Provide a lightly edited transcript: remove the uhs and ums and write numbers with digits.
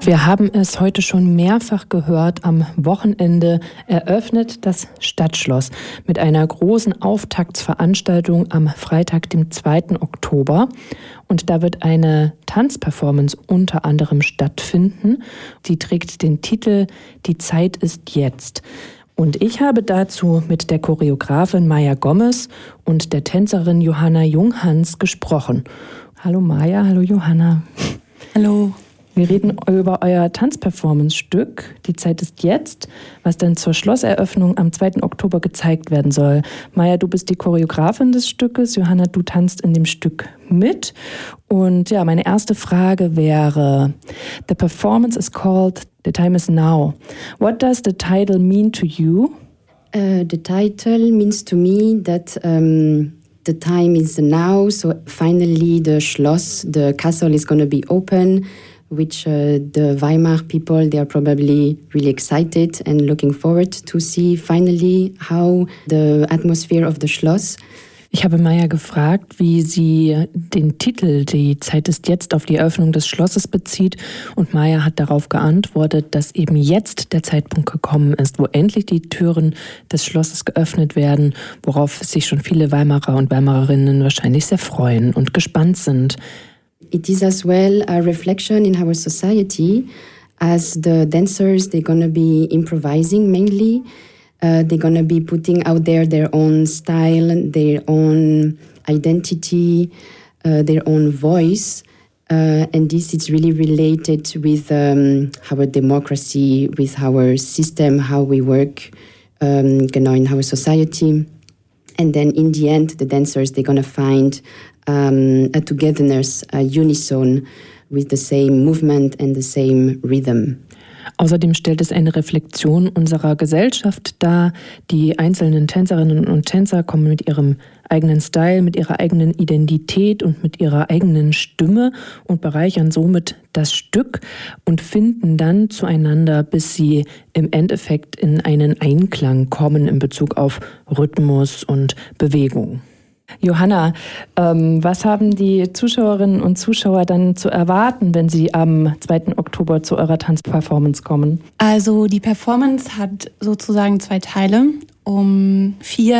Wir haben es heute schon mehrfach gehört. Am Wochenende eröffnet das Stadtschloss mit einer großen Auftaktsveranstaltung am Freitag, dem 2. Oktober. Und da wird eine Tanzperformance unter anderem stattfinden. Die trägt den Titel „Die Zeit ist jetzt". Und ich habe dazu mit der Choreografin Maya Gomez und der Tänzerin Johanna Junghans gesprochen. Hallo Maya, hallo Johanna. Hallo. Wir reden über euer Tanzperformance-Stück „Die Zeit ist jetzt", was dann zur Schlosseröffnung am 2. Oktober gezeigt werden soll. Maya, du bist die Choreografin des Stückes. Johanna, du tanzt in dem Stück mit. Und ja, meine erste Frage wäre: The performance is called "The Time is Now". What does the title mean to you? The title means to me that the time is now. So finally the Schloss, the castle is going to be open. Which the Weimar people, they are probably really excited and looking forward to see finally how the atmosphere of the Schloss. Ich habe Maya gefragt, wie sie den Titel „Die Zeit ist jetzt" auf die Eröffnung des Schlosses bezieht. Und Maya hat darauf geantwortet, dass eben jetzt der Zeitpunkt gekommen ist, wo endlich die Türen des Schlosses geöffnet werden, worauf sich schon viele Weimarer und Weimarerinnen wahrscheinlich sehr freuen und gespannt sind. It is as well a reflection in our society, as the dancers, they're going to be improvising mainly. They're going to be putting out there their own style, their own identity, their own voice. And this is really related with our democracy, with our system, how we work in our society. And then in the end, the dancers, they're going to find a togetherness, a unison with the same movement and the same rhythm. Außerdem stellt es eine Reflexion unserer Gesellschaft dar. Die einzelnen Tänzerinnen und Tänzer kommen mit ihrem eigenen Style, mit ihrer eigenen Identität und mit ihrer eigenen Stimme und bereichern somit das Stück und finden dann zueinander, bis sie im Endeffekt in einen Einklang kommen in Bezug auf Rhythmus und Bewegung. Johanna, was haben die Zuschauerinnen und Zuschauer dann zu erwarten, wenn sie am 2. Oktober zu eurer Tanzperformance kommen? Also die Performance hat sozusagen 2 Teile. Um 4